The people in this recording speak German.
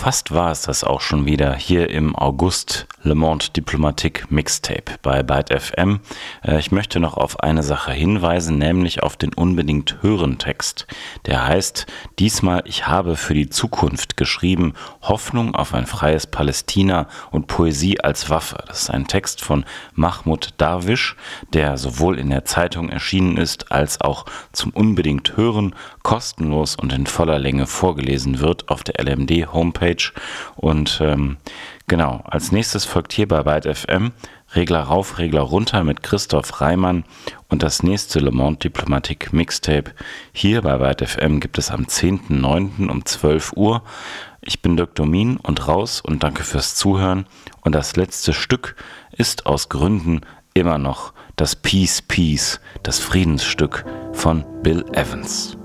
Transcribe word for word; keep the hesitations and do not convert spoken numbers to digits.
Fast war es das auch schon wieder hier im August Le Monde Diplomatique Mixtape bei Byte F M. Äh, ich möchte noch auf eine Sache hinweisen, nämlich auf den Unbedingt Hören Text. Der heißt diesmal: Ich habe für die Zukunft geschrieben, Hoffnung auf ein freies Palästina und Poesie als Waffe. Das ist ein Text von Mahmoud Darwish, der sowohl in der Zeitung erschienen ist, als auch zum Unbedingt Hören kostenlos und in voller Länge vorgelesen wird auf der L M D-Homepage. Und ähm, genau, als nächstes folgt hier bei Byte F M Regler rauf, Regler runter mit Christoph Reimann und das nächste Le Monde Diplomatique Mixtape. Hier bei Byte F M gibt es am zehnten neunten um zwölf Uhr. Ich bin Dirk Domin und raus und danke fürs Zuhören. Und das letzte Stück ist aus Gründen immer noch das Peace Peace, das Friedensstück von Bill Evans.